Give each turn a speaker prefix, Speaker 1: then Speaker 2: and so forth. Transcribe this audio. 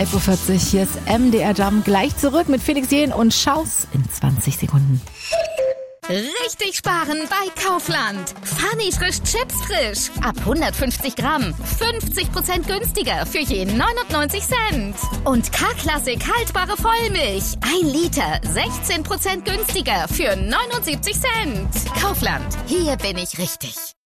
Speaker 1: 11.40 Uhr, hier ist MDR Jump. Gleich zurück mit Felix Jähn und Schaus in 20 Sekunden.
Speaker 2: Richtig sparen bei Kaufland. Funny frisch Chips frisch. Ab 150 Gramm. 50% günstiger für je 99 Cent. Und K-Klassik haltbare Vollmilch. 1 Liter. 16% günstiger für 79 Cent. Kaufland. Hier bin ich richtig.